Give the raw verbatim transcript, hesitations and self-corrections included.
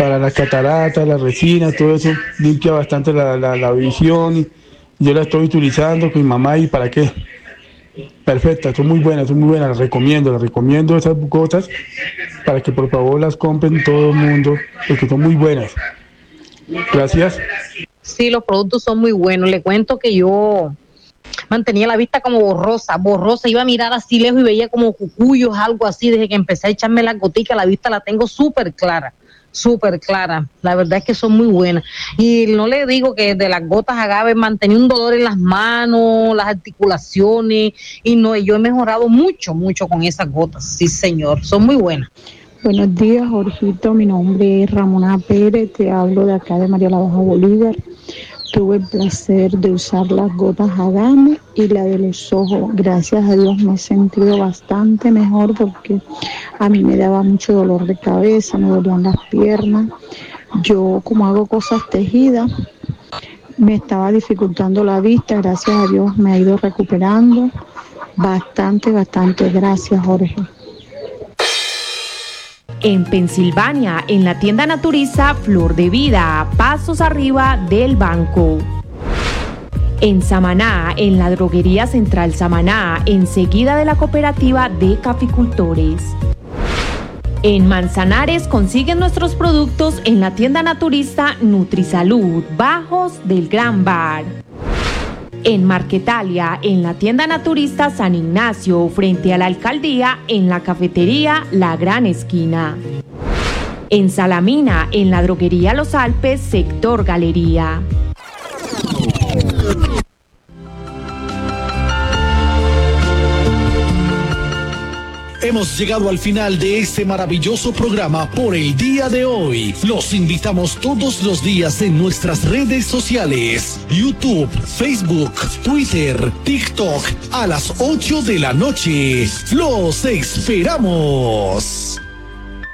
para las cataratas, la resina, todo eso, limpia bastante la, la, la visión. Yo la estoy utilizando con mi mamá y ¿para qué? Perfectas, son muy buenas, son muy buenas, las recomiendo, las recomiendo esas gotas para que por favor las compren todo el mundo, porque son muy buenas. Gracias. Sí, los productos son muy buenos. Le cuento que yo mantenía la vista como borrosa, borrosa, iba a mirar así lejos y veía como cucuyos, algo así. Desde que empecé a echarme las goticas, la vista la tengo súper clara, súper clara. La verdad es que son muy buenas. Y no le digo que de las gotas agave mantenía un dolor en las manos, las articulaciones, y no, yo he mejorado mucho, mucho con esas gotas. Sí, señor, son muy buenas. Buenos días, Jorgito. Mi nombre es Ramona Pérez. Te hablo de acá de María la Baja Bolívar. Tuve el placer de usar las gotas Agame y la de los ojos. Gracias a Dios me he sentido bastante mejor porque a mí me daba mucho dolor de cabeza, me dolían las piernas. Yo, como hago cosas tejidas, me estaba dificultando la vista. Gracias a Dios me ha ido recuperando bastante, bastante. Gracias, Jorge. En Pensilvania, en la tienda naturista Flor de Vida, pasos arriba del banco. En Samaná, en la droguería Central Samaná, enseguida de la cooperativa de caficultores. En Manzanares consiguen nuestros productos en la tienda naturista Nutrisalud, bajos del Gran Bar. En Marquetalia, en la tienda naturista San Ignacio, frente a la alcaldía, en la cafetería La Gran Esquina. En Salamina, en la droguería Los Alpes, sector Galería. Hemos llegado al final de este maravilloso programa por el día de hoy. Los invitamos todos los días en nuestras redes sociales: YouTube, Facebook, Twitter, TikTok, a las ocho de la noche. ¡Los esperamos!